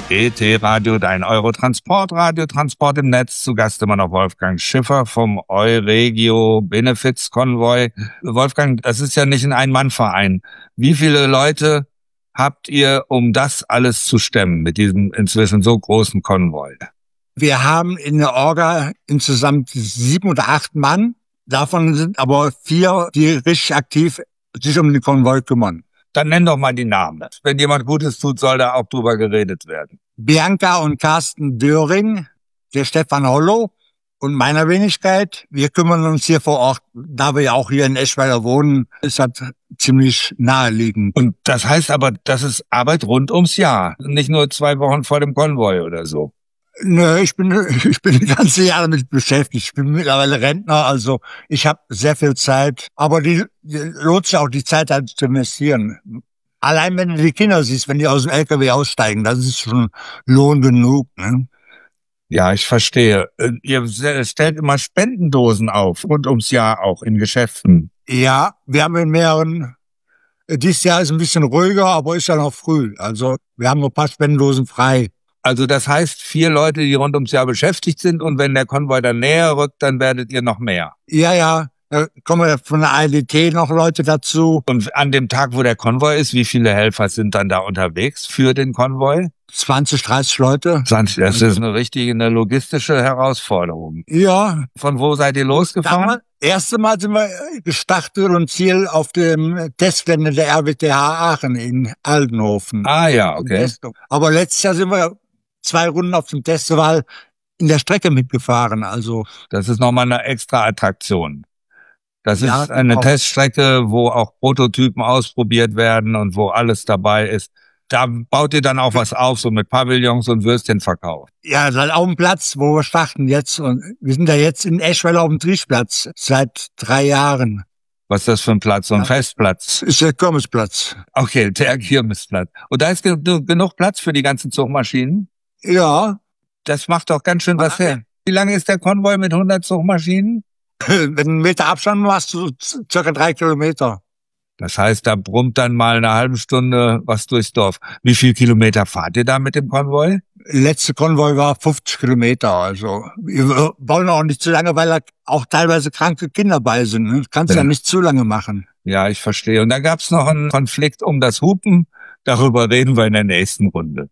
ET-Radio, dein Eurotransport-Radio, Transport im Netz. Zu Gast immer noch Wolfgang Schiffer vom Euregio Benefiz Konvoi. Wolfgang, das ist ja nicht ein Ein-Mann-Verein. Wie viele Leute habt ihr, um das alles zu stemmen mit diesem inzwischen so großen Konvoi? Wir haben in der Orga insgesamt 7 oder 8 Mann. Davon sind aber 4, die richtig aktiv sich um den Konvoi kümmern. Dann nenn doch mal die Namen. Wenn jemand Gutes tut, soll da auch drüber geredet werden. Bianca und Carsten Döring, der Stefan Hollow und meiner Wenigkeit. Wir kümmern uns hier vor Ort, da wir ja auch hier in Eschweiler wohnen, ist das ziemlich naheliegend. Und das heißt aber, das ist Arbeit rund ums Jahr, nicht nur 2 Wochen vor dem Konvoi oder so. Nö, ich bin die ganze Jahre damit beschäftigt. Ich bin mittlerweile Rentner, also ich habe sehr viel Zeit. Aber die lohnt sich auch, die Zeit halt zu investieren. Allein wenn du die Kinder siehst, wenn die aus dem LKW aussteigen, das ist schon Lohn genug, ne? Ja, ich verstehe. Ihr stellt immer Spendendosen auf, rund ums Jahr auch in Geschäften. Ja, wir haben in mehreren. Dieses Jahr ist ein bisschen ruhiger, aber ist ja noch früh. Also wir haben noch ein paar Spendendosen frei. Also das heißt 4 Leute, die rund ums Jahr beschäftigt sind, und wenn der Konvoi dann näher rückt, dann werdet ihr noch mehr. Ja, da kommen ja von der ALDT noch Leute dazu. Und an dem Tag, wo der Konvoi ist, wie viele Helfer sind dann da unterwegs für den Konvoi? 20, 30 Leute. 20, das ist eine logistische Herausforderung. Ja. Von wo seid ihr losgefahren? Erste Mal sind wir gestartet und Ziel auf dem Testgelände der RWTH Aachen in Aldenhofen. Ah ja, okay. Aber letztes Jahr sind wir 2 Runden auf dem Festival in der Strecke mitgefahren. Also das ist nochmal eine extra Attraktion. Das ja, ist eine Teststrecke, wo auch Prototypen ausprobiert werden und wo alles dabei ist. Da baut ihr dann auch was auf, so mit Pavillons und Würstchenverkauf. Ja, das ist auch ein Platz, wo wir starten jetzt. Und wir sind ja jetzt in Eschweiler auf dem Trischplatz seit 3 Jahren. Was ist das für ein Platz? So ein Festplatz? Ist der Kirmesplatz. Okay, der Kirmesplatz. Und da ist genug Platz für die ganzen Zugmaschinen? Ja. Das macht doch ganz schön was her. Wie lange ist der Konvoi mit 100 Zugmaschinen? Wenn du 1 Meter Abstand machst, du circa 3 Kilometer. Das heißt, da brummt dann mal eine halbe Stunde was durchs Dorf. Wie viel Kilometer fahrt ihr da mit dem Konvoi? Letzte Konvoi war 50 Kilometer. Also wir wollen auch nicht zu lange, weil da auch teilweise kranke Kinder bei sind. Ne? Das kannst du ja nicht zu lange machen. Ja, ich verstehe. Und da gab's noch einen Konflikt um das Hupen. Darüber reden wir in der nächsten Runde.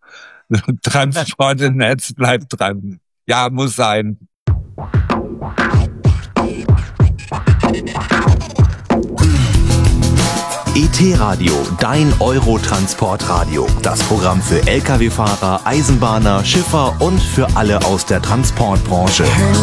Transport im Netz bleibt dran. Ja, muss sein. ET-Radio, dein Eurotransport-Radio. Das Programm für Lkw-Fahrer, Eisenbahner, Schiffer und für alle aus der Transportbranche.